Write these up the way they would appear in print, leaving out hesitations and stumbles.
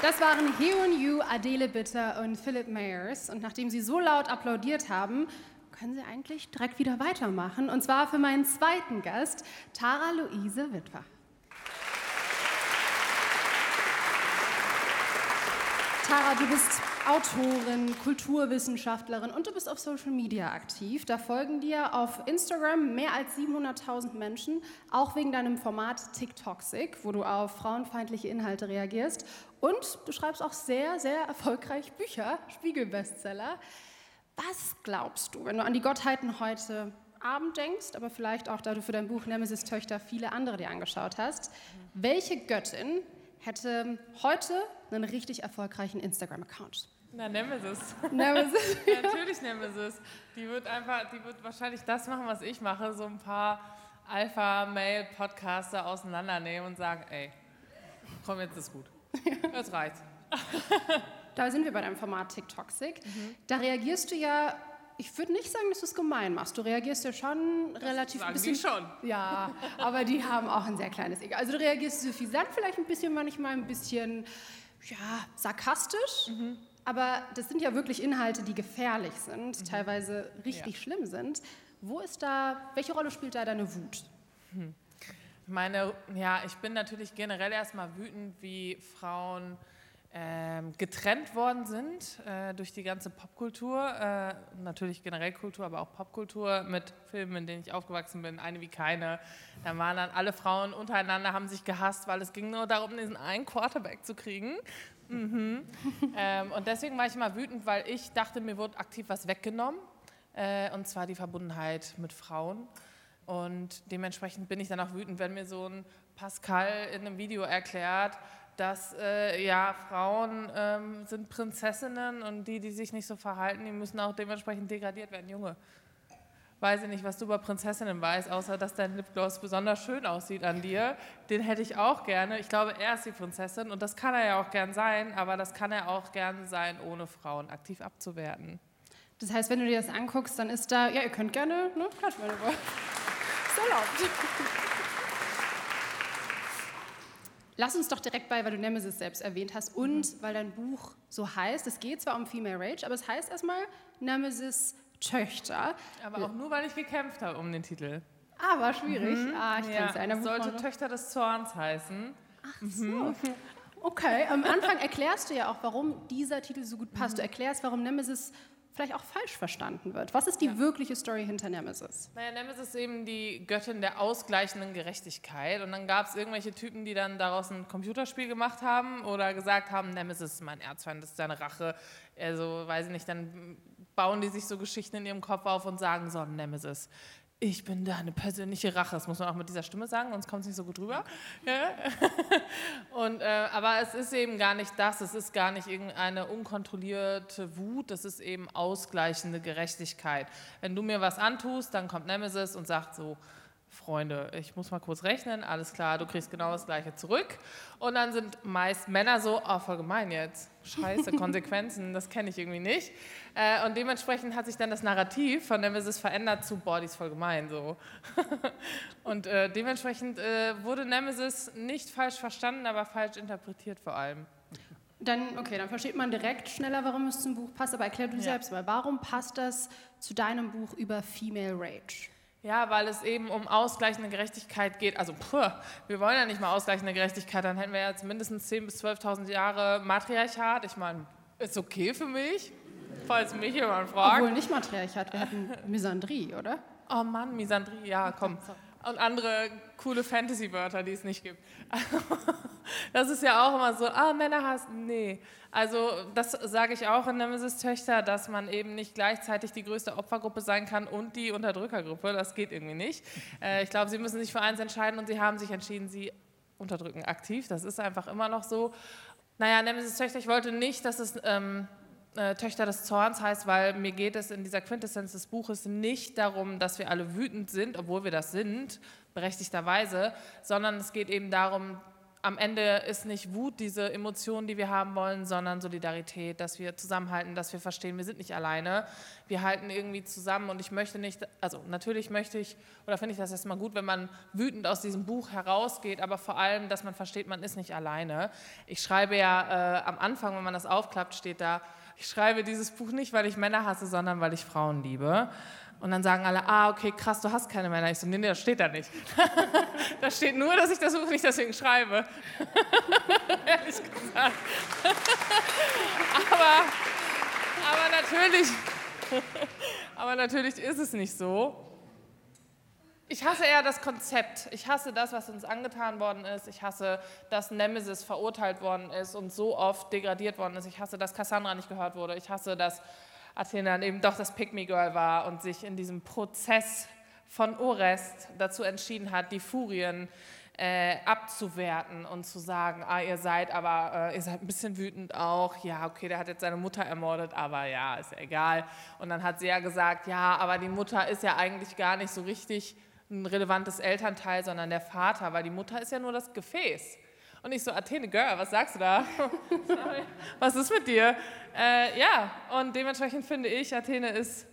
Das waren Heon Yu, Adele Bitter und Philip Mayers. Und nachdem sie so laut applaudiert haben, können sie eigentlich direkt wieder weitermachen. Und zwar für meinen zweiten Gast, Tara Luise Witwer. Tara, du bist Autorin, Kulturwissenschaftlerin und du bist auf Social Media aktiv. Da folgen dir auf Instagram mehr als 700.000 Menschen, auch wegen deinem Format TikToxic, wo du auf frauenfeindliche Inhalte reagierst. Und du schreibst auch sehr, sehr erfolgreich Bücher, Spiegel-Bestseller. Was glaubst du, wenn du an die Gottheiten heute Abend denkst, aber vielleicht auch, da du für dein Buch Nemesis Töchter viele andere dir angeschaut hast, welche Göttin hätte heute einen richtig erfolgreichen Instagram-Account? Na, Nemesis. Nemesis. Natürlich Nemesis. Die wird wahrscheinlich das machen, was ich mache, so ein paar Alpha-Male-Podcaster auseinandernehmen und sagen, ey, komm, jetzt ist gut. Jetzt reicht's. Da sind wir bei deinem Format TikToxic. Da reagierst du ja, ich würde nicht sagen, dass du es gemein machst. Du reagierst ja schon relativ... Sagen bisschen, die schon. Ja, aber die haben auch ein sehr kleines Ego. Also du reagierst suffisant, vielleicht ein bisschen, manchmal ein bisschen, ja, sarkastisch. Aber das sind ja wirklich Inhalte, die gefährlich sind, teilweise richtig schlimm sind. Welche Rolle spielt da deine Wut? Ich bin natürlich generell erstmal wütend, wie Frauen getrennt worden sind durch die ganze Popkultur, natürlich generell Kultur, aber auch Popkultur mit Filmen, in denen ich aufgewachsen bin, Eine wie keine. Da waren dann alle Frauen untereinander, haben sich gehasst, weil es ging nur darum, diesen einen Quarterback zu kriegen. Und deswegen war ich immer wütend, weil ich dachte, mir wurde aktiv was weggenommen, und zwar die Verbundenheit mit Frauen. Und dementsprechend bin ich dann auch wütend, wenn mir so ein Pascal in einem Video erklärt, dass Frauen sind Prinzessinnen und die sich nicht so verhalten, die müssen auch dementsprechend degradiert werden. Junge, weiß ich nicht, was du über Prinzessinnen weißt, außer dass dein Lipgloss besonders schön aussieht an dir. Den hätte ich auch gerne. Ich glaube, er ist die Prinzessin und das kann er ja auch gern sein, aber das kann er auch gern sein, ohne Frauen aktiv abzuwerten. Das heißt, wenn du dir das anguckst, dann ist da, ja, ihr könnt gerne, ne, klatschen, wenn ihr wollt. Ist erlaubt. Lass uns doch direkt weil du Nemesis selbst erwähnt hast und weil dein Buch so heißt, es geht zwar um Female Rage, aber es heißt erstmal Nemesis Töchter. Aber auch nur, weil ich gekämpft habe um den Titel. Ah, war schwierig. Ich kenn's ja. Es sollte Töchter des Zorns heißen. Ach so. Okay, am Anfang erklärst du ja auch, warum dieser Titel so gut passt. Du erklärst, warum Nemesis vielleicht auch falsch verstanden wird. Was ist die wirkliche Story hinter Nemesis? Naja, Nemesis ist eben die Göttin der ausgleichenden Gerechtigkeit. Und dann gab es irgendwelche Typen, die dann daraus ein Computerspiel gemacht haben oder gesagt haben, Nemesis ist mein Erzfeind, das ist seine Rache. Also, weiß ich nicht, dann bauen die sich so Geschichten in ihrem Kopf auf und sagen so, Nemesis, ich bin deine persönliche Rache. Das muss man auch mit dieser Stimme sagen, sonst kommt es nicht so gut rüber. Ja? Aber es ist eben gar nicht das, es ist gar nicht irgendeine unkontrollierte Wut, das ist eben ausgleichende Gerechtigkeit. Wenn du mir was antust, dann kommt Nemesis und sagt so, Freunde, ich muss mal kurz rechnen, alles klar, du kriegst genau das Gleiche zurück. Und dann sind meist Männer so, voll gemein jetzt, scheiße, Konsequenzen, das kenne ich irgendwie nicht. Und dementsprechend hat sich dann das Narrativ von Nemesis verändert zu, die ist voll gemein, so. Und dementsprechend wurde Nemesis nicht falsch verstanden, aber falsch interpretiert vor allem. Dann versteht man direkt schneller, warum es zum Buch passt, aber erklär du selbst mal, warum passt das zu deinem Buch über Female Rage? Ja, weil es eben um ausgleichende Gerechtigkeit geht. Also, wir wollen ja nicht mal ausgleichende Gerechtigkeit, dann hätten wir jetzt mindestens 10.000 bis 12.000 Jahre Matriarchat. Ich meine, ist okay für mich, falls mich jemand fragt. Obwohl nicht Matriarchat, wir hatten Misandrie, oder? Oh Mann, Misandrie, ja, komm. Und andere coole Fantasy-Wörter, die es nicht gibt. Das ist ja auch immer so, Männerhass, nee. Also das sage ich auch in Nemesis Töchter, dass man eben nicht gleichzeitig die größte Opfergruppe sein kann und die Unterdrückergruppe. Das geht irgendwie nicht. Ich glaube, sie müssen sich für eins entscheiden und sie haben sich entschieden, sie unterdrücken aktiv. Das ist einfach immer noch so. Naja, Nemesis Töchter, ich wollte nicht, dass es Töchter des Zorns heißt, weil mir geht es in dieser Quintessenz des Buches nicht darum, dass wir alle wütend sind, obwohl wir das sind, berechtigterweise, sondern es geht eben darum, am Ende ist nicht Wut diese Emotion, die wir haben wollen, sondern Solidarität, dass wir zusammenhalten, dass wir verstehen, wir sind nicht alleine, wir halten irgendwie zusammen und ich möchte nicht, also natürlich möchte ich, oder finde ich das erstmal gut, wenn man wütend aus diesem Buch herausgeht, aber vor allem, dass man versteht, man ist nicht alleine. Ich schreibe ja am Anfang, wenn man das aufklappt, steht da, ich schreibe dieses Buch nicht, weil ich Männer hasse, sondern weil ich Frauen liebe. Und dann sagen alle, okay, krass, du hast keine Männer. Ich so, nee, das steht da nicht. Da steht nur, dass ich das Buch nicht deswegen schreibe. Ehrlich gesagt. aber natürlich ist es nicht so. Ich hasse eher das Konzept. Ich hasse das, was uns angetan worden ist. Ich hasse, dass Nemesis verurteilt worden ist und so oft degradiert worden ist. Ich hasse, dass Cassandra nicht gehört wurde. Ich hasse, dass Athena dann eben doch das Pick-me-Girl war und sich in diesem Prozess von Orest dazu entschieden hat, die Furien abzuwerten und zu sagen, ihr seid ein bisschen wütend auch, ja, okay, der hat jetzt seine Mutter ermordet, aber ja, ist ja egal. Und dann hat sie ja gesagt, ja, aber die Mutter ist ja eigentlich gar nicht so richtig ein relevantes Elternteil, sondern der Vater, weil die Mutter ist ja nur das Gefäß. Und ich so, Athene, Girl, was sagst du da? Was ist mit dir? Ja, und dementsprechend finde ich, Athene ist,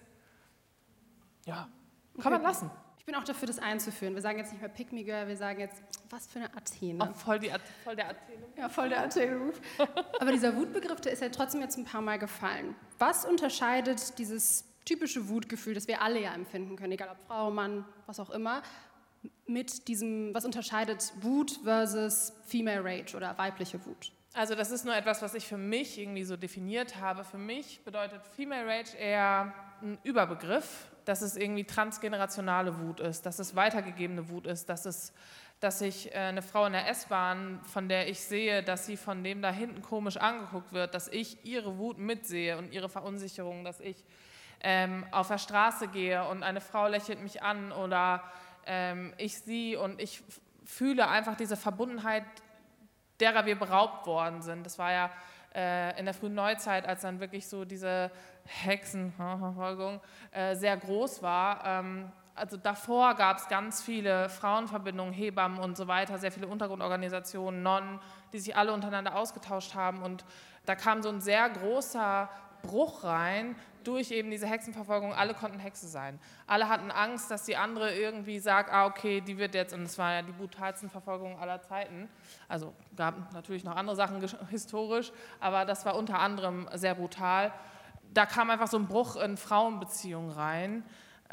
ja, kann man lassen. Ich bin auch dafür, das einzuführen. Wir sagen jetzt nicht mehr Pick Me Girl, wir sagen jetzt, was für eine Athene. Oh, voll der Athene. Ja, voll der Athene-Ruf. Aber dieser Wutbegriff, der ist ja trotzdem jetzt ein paar Mal gefallen. Was unterscheidet dieses typische Wutgefühl, das wir alle ja empfinden können, egal ob Frau, Mann, was auch immer, mit diesem, was unterscheidet Wut versus Female Rage oder weibliche Wut? Also das ist nur etwas, was ich für mich irgendwie so definiert habe. Für mich bedeutet Female Rage eher ein Überbegriff, dass es irgendwie transgenerationale Wut ist, dass es weitergegebene Wut ist, dass ich eine Frau in der S-Bahn, von der ich sehe, dass sie von dem da hinten komisch angeguckt wird, dass ich ihre Wut mitsehe und ihre Verunsicherung, dass ich auf der Straße gehe und eine Frau lächelt mich an oder ich sie und ich fühle einfach diese Verbundenheit, derer wir beraubt worden sind. Das war ja in der frühen Neuzeit, als dann wirklich so diese Hexenverfolgung sehr groß war. Also davor gab es ganz viele Frauenverbindungen, Hebammen und so weiter, sehr viele Untergrundorganisationen, Nonnen, die sich alle untereinander ausgetauscht haben. Und da kam so ein sehr großer Bruch rein durch eben diese Hexenverfolgung. Alle konnten Hexe sein. Alle hatten Angst, dass die andere irgendwie sagt, okay, die wird jetzt, und es war ja die brutalsten Verfolgungen aller Zeiten. Also gab natürlich noch andere Sachen historisch, aber das war unter anderem sehr brutal. Da kam einfach so ein Bruch in Frauenbeziehungen rein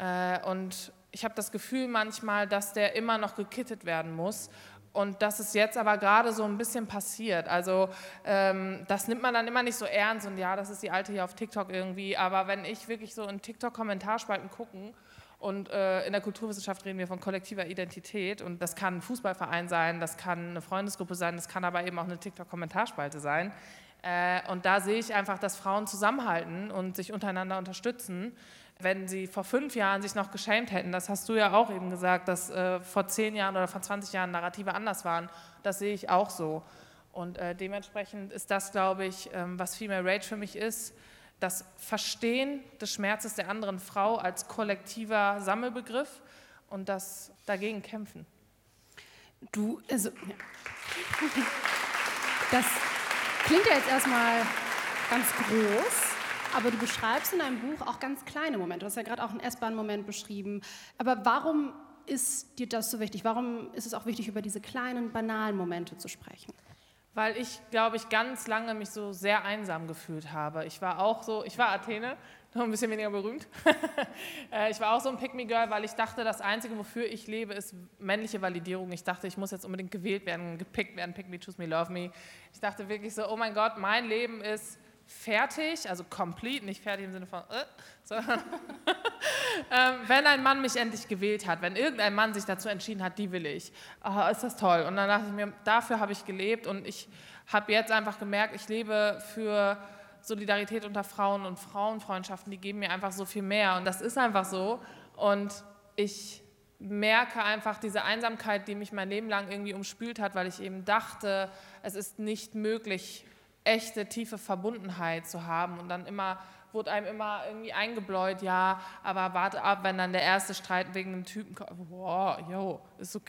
und ich habe das Gefühl manchmal, dass der immer noch gekittet werden muss. Und das ist jetzt aber gerade so ein bisschen passiert. Also das nimmt man dann immer nicht so ernst und ja, das ist die Alte hier auf TikTok irgendwie. Aber wenn ich wirklich so in TikTok-Kommentarspalten gucke und in der Kulturwissenschaft reden wir von kollektiver Identität und das kann ein Fußballverein sein, das kann eine Freundesgruppe sein, das kann aber eben auch eine TikTok-Kommentarspalte sein. Und da sehe ich einfach, dass Frauen zusammenhalten und sich untereinander unterstützen. Wenn sie vor 5 Jahren sich noch geschämt hätten, das hast du ja auch eben gesagt, dass vor 10 Jahren oder vor 20 Jahren Narrative anders waren, das sehe ich auch so. Und dementsprechend ist das, glaube ich, was Female Rage für mich ist, das Verstehen des Schmerzes der anderen Frau als kollektiver Sammelbegriff und das dagegen kämpfen. Das klingt ja jetzt erstmal ganz groß. Aber du beschreibst in deinem Buch auch ganz kleine Momente. Du hast ja gerade auch einen S-Bahn-Moment beschrieben. Aber warum ist dir das so wichtig? Warum ist es auch wichtig, über diese kleinen, banalen Momente zu sprechen? Weil ich, glaube ich, ganz lange mich so sehr einsam gefühlt habe. Ich war Athene, noch ein bisschen weniger berühmt. Ich war auch so ein Pick-me-Girl, weil ich dachte, das Einzige, wofür ich lebe, ist männliche Validierung. Ich dachte, ich muss jetzt unbedingt gewählt werden, gepickt werden, pick me, choose me, love me. Ich dachte wirklich so, oh mein Gott, mein Leben ist fertig, also complete, nicht fertig im Sinne von, sondern wenn ein Mann mich endlich gewählt hat, wenn irgendein Mann sich dazu entschieden hat, die will ich, ist das toll. Und dann dachte ich mir, dafür habe ich gelebt und ich habe jetzt einfach gemerkt, ich lebe für Solidarität unter Frauen und Frauenfreundschaften, die geben mir einfach so viel mehr und das ist einfach so und ich merke einfach diese Einsamkeit, die mich mein Leben lang irgendwie umspült hat, weil ich eben dachte, es ist nicht möglich, echte, tiefe Verbundenheit zu haben und dann wurde einem immer irgendwie eingebläut, ja, aber warte ab, wenn dann der erste Streit wegen einem Typen kommt, wow, jo, ist okay,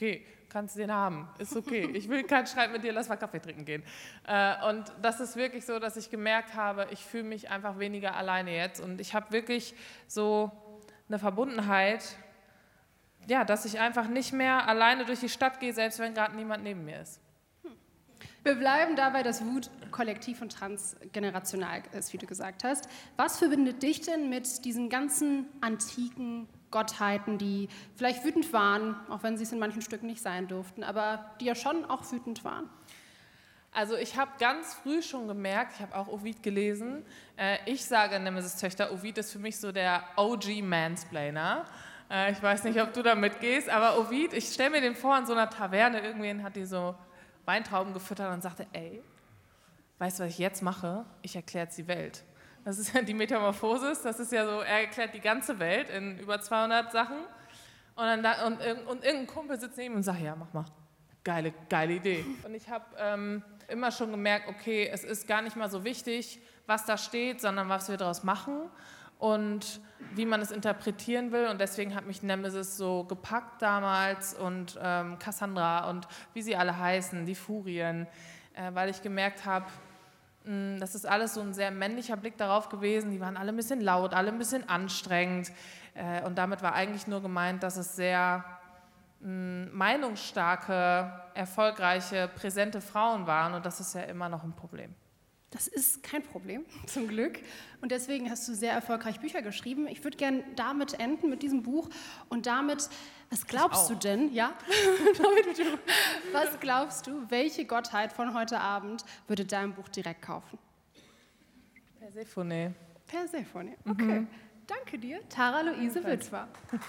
kannst den haben, ist okay. Ich will keinen Streit mit dir, lass mal Kaffee trinken gehen. Und das ist wirklich so, dass ich gemerkt habe, ich fühle mich einfach weniger alleine jetzt und ich habe wirklich so eine Verbundenheit, ja, dass ich einfach nicht mehr alleine durch die Stadt gehe, selbst wenn gerade niemand neben mir ist. Wir bleiben dabei, dass Wut kollektiv und transgenerational ist, wie du gesagt hast. Was verbindet dich denn mit diesen ganzen antiken Gottheiten, die vielleicht wütend waren, auch wenn sie es in manchen Stücken nicht sein durften, aber die ja schon auch wütend waren? Also ich habe ganz früh schon gemerkt, ich habe auch Ovid gelesen, ich sage Nemesis-Töchter, Ovid ist für mich so der OG-Mansplainer. Ich weiß nicht, ob du da mitgehst, aber Ovid, ich stelle mir den vor in so einer Taverne, irgendwen hat die so Weintrauben gefüttert und sagte, ey, weißt du, was ich jetzt mache? Ich erkläre jetzt die Welt. Das ist ja die Metamorphosis, das ist ja so, er erklärt die ganze Welt in über 200 Sachen und irgendein Kumpel sitzt neben ihm und sagt, ja, mach mal, geile Idee. Und ich habe immer schon gemerkt, okay, es ist gar nicht mal so wichtig, was da steht, sondern was wir daraus machen und wie man es interpretieren will. Und deswegen hat mich Nemesis so gepackt damals und Cassandra und wie sie alle heißen, die Furien, weil ich gemerkt habe, das ist alles so ein sehr männlicher Blick darauf gewesen. Die waren alle ein bisschen laut, alle ein bisschen anstrengend. Und damit war eigentlich nur gemeint, dass es sehr meinungsstarke, erfolgreiche, präsente Frauen waren. Und das ist ja immer noch ein Problem. Das ist kein Problem, zum Glück. Und deswegen hast du sehr erfolgreich Bücher geschrieben. Ich würde gerne damit enden, mit diesem Buch. Und damit, was glaubst du denn? Ja? Was glaubst du, welche Gottheit von heute Abend würde dein Buch direkt kaufen? Persephone. Persephone, okay. Mhm. Danke dir, Tara Luise Witwer.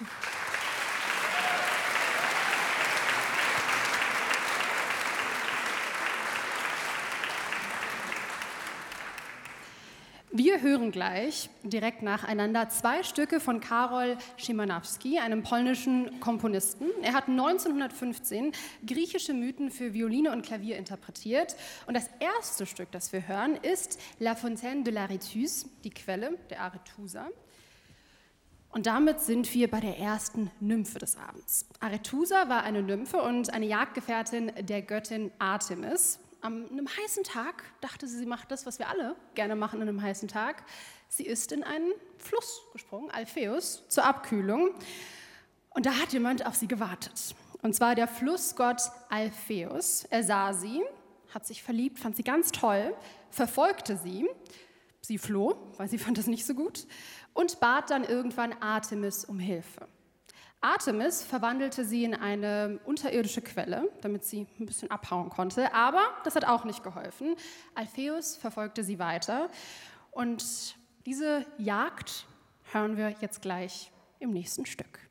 Wir hören gleich direkt nacheinander 2 Stücke von Karol Szymanowski, einem polnischen Komponisten. Er hat 1915 griechische Mythen für Violine und Klavier interpretiert. Und das erste Stück, das wir hören, ist La Fontaine de l'Aréthuse, die Quelle der Arethusa. Und damit sind wir bei der ersten Nymphe des Abends. Arethusa war eine Nymphe und eine Jagdgefährtin der Göttin Artemis. An einem heißen Tag dachte sie, sie macht das, was wir alle gerne machen an einem heißen Tag. Sie ist in einen Fluss gesprungen, Alpheus, zur Abkühlung. Und da hat jemand auf sie gewartet. Und zwar der Flussgott Alpheus. Er sah sie, hat sich verliebt, fand sie ganz toll, verfolgte sie. Sie floh, weil sie fand das nicht so gut. Und bat dann irgendwann Artemis um Hilfe. Artemis verwandelte sie in eine unterirdische Quelle, damit sie ein bisschen abhauen konnte, aber das hat auch nicht geholfen. Alpheus verfolgte sie weiter und diese Jagd hören wir jetzt gleich im nächsten Stück.